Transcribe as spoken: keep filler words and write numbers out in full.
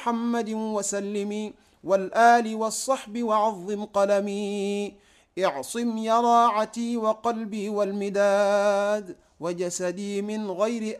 محمد وسلم والآل والصحب وعظم قلمي. اعصم يراعتي وقلبي والمداد وجسدي من غير